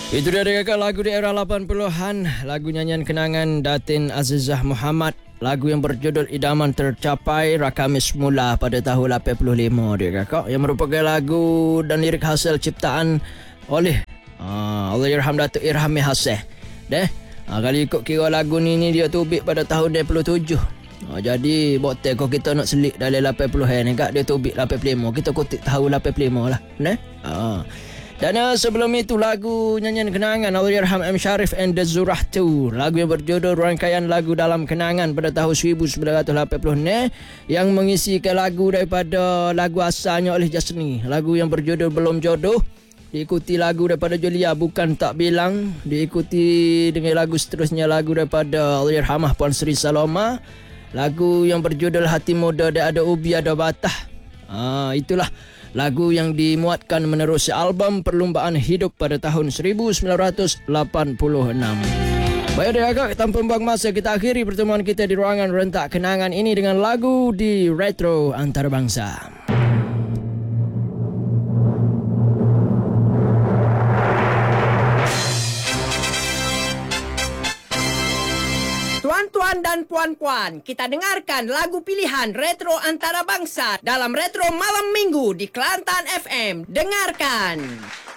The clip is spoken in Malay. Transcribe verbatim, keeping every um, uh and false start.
Itu dia kakak lagu di era lapan puluhan, lagu nyanyian kenangan Datin Azizah Muhammad, lagu yang berjudul Idaman Tercapai, rakami semula pada tahun lapan puluh lima dia kakak, yang merupakan lagu dan lirik hasil ciptaan oleh uh, Allahyarham Datuk Irhami Haseh. Deh, uh, kalau ikut kira lagu ni, ni dia tubik pada tahun lapan puluh tujuh. Uh, jadi botol kalau kita nak selik dalam lapan puluh ni kak, dia tubik lapan puluh lima. Kita kutip tahun lapan puluh lima lah. Deh. Uh. Dan uh, sebelum itu lagu nyanyian kenangan Allahyarham M. Sharif and the Zurahtu, lagu yang berjudul rangkaian lagu dalam kenangan pada tahun seribu sembilan ratus lapan puluh ni, yang mengisikan lagu daripada lagu asalnya oleh Jasni, lagu yang berjudul Belum Jodoh, diikuti lagu daripada Julia Bukan Tak Bilang, diikuti dengan lagu seterusnya lagu daripada Allahyarhamah Puan Sri Saloma, lagu yang berjudul Hati Muda Dia Ada Ubi Ada Batah. Ah, itulah lagu yang dimuatkan menerusi album Perlumbaan Hidup pada tahun seribu sembilan ratus lapan puluh enam. Baik dia agak, tanpa membuang masa, kita akhiri pertemuan kita di ruangan rentak kenangan ini dengan lagu di Retro Antarabangsa. Tuan-tuan dan puan-puan, kita dengarkan lagu pilihan Retro Antarabangsa dalam Retro Malam Minggu di Kelantan F M. Dengarkan.